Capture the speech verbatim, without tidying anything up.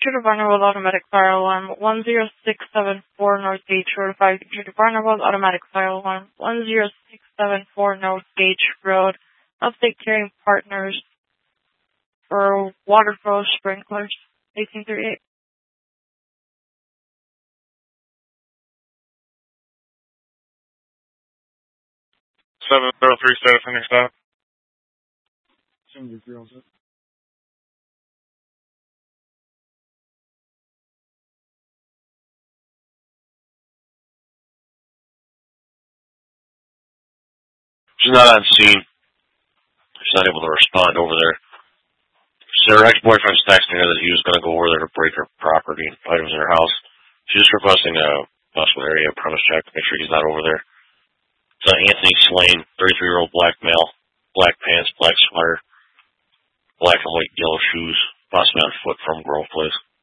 to Barnwell Automatic Fire Alarm, one zero six seven four North Gage Road, five to Barnwell Automatic Fire Alarm, one zero six seven four North Gage Road, Upstate Carrying Partners for water flow sprinklers, eighteen thirty-eight. seven zero three status on your stop. seven zero three, all set. She's not on scene. She's not able to respond over there. So her ex-boyfriend's texting her that he was going to go over there to break her property and items in her house. She's just requesting a possible area premise check to make sure he's not over there. It's uh, Anthony Slane, thirty-three-year-old black male, black pants, black sweater, black and white yellow shoes, possibly on foot from Grove Place.